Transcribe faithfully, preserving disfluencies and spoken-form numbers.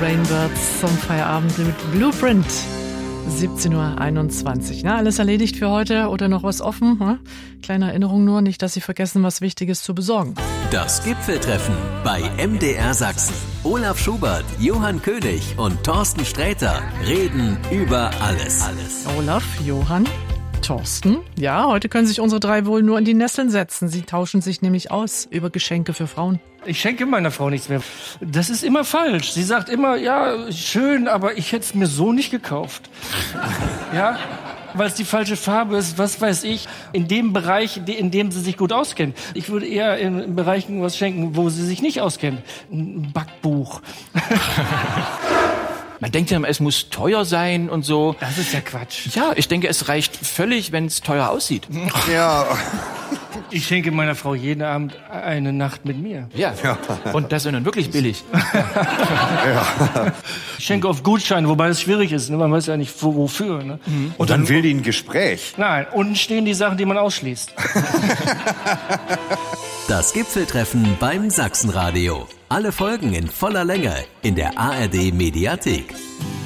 Rainbirds zum Feierabend mit Blueprint. siebzehn Uhr einundzwanzig. Na, alles erledigt für heute oder noch was offen? Hm? Kleine Erinnerung nur, nicht, dass Sie vergessen, was Wichtiges zu besorgen. Das Gipfeltreffen bei M D R Sachsen. Olaf Schubert, Johann König und Thorsten Sträter reden über alles. alles. Olaf, Johann, Thorsten. Ja, heute können sich unsere drei wohl nur in die Nesseln setzen. Sie tauschen sich nämlich aus über Geschenke für Frauen. Ich schenke meiner Frau nichts mehr. Das ist immer falsch. Sie sagt immer, ja, schön, aber ich hätte es mir so nicht gekauft. Ja, weil es die falsche Farbe ist, was weiß ich. In dem Bereich, in dem sie sich gut auskennt. Ich würde eher in, in Bereichen was schenken, wo sie sich nicht auskennt. Ein Backbuch. Man denkt ja immer, es muss teuer sein und so. Das ist ja Quatsch. Ja, ich denke, es reicht völlig, wenn es teuer aussieht. Ja. Ich schenke meiner Frau jeden Abend eine Nacht mit mir. Ja, ja. Und das ist dann wirklich billig. Ja. Ich schenke oft Gutscheine, wobei es schwierig ist. Ne? Man weiß ja nicht, wo, wofür. Ne? Mhm. Und dann will die ein Gespräch. Nein, unten stehen die Sachen, die man ausschließt. Das Gipfeltreffen beim Sachsenradio. Alle Folgen in voller Länge in der A R D Mediathek.